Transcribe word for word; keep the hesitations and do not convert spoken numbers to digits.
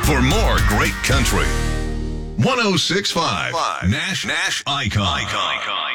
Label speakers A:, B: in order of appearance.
A: For more great country. one oh six point five Nash Nash Icon. Icon.